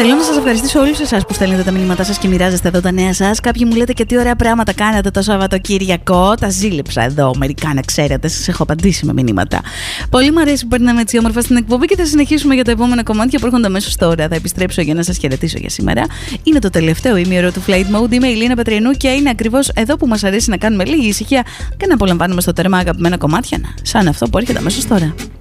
Θέλω να σας ευχαριστήσω όλους εσάς που στέλνετε τα μηνύματά σας και μοιράζεστε εδώ τα νέα σας. Κάποιοι μου λέτε και τι ωραία πράγματα κάνατε το Σαββατοκύριακο. Τα ζήλεψα εδώ μερικά, να ξέρετε. Σας έχω απαντήσει με μηνύματα. Πολύ μου αρέσει που περνάμε έτσι όμορφα στην εκπομπή και θα συνεχίσουμε για τα επόμενα κομμάτια που έρχονται αμέσως τώρα. Θα επιστρέψω για να σας χαιρετήσω για σήμερα. Είναι το τελευταίο ημίωρο του Flight Mode. Είμαι η Λίνα Πετρινού και είναι ακριβώς εδώ που μας αρέσει να κάνουμε λίγη ησυχία και να απολαμβάνουμε στο τέρμα αγαπημένα κομμάτια. Σαν αυτό που έρχεται αμέσως τώρα.